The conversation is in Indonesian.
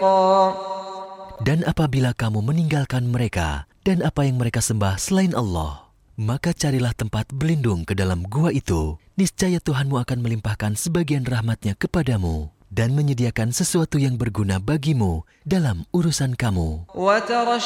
Dan apabila kamu meninggalkan mereka dan apa yang mereka sembah selain Allah, maka carilah tempat berlindung ke dalam gua itu. Niscaya Tuhanmu akan melimpahkan sebagian rahmatnya kepadamu dan menyediakan sesuatu yang berguna bagimu dalam urusan kamu.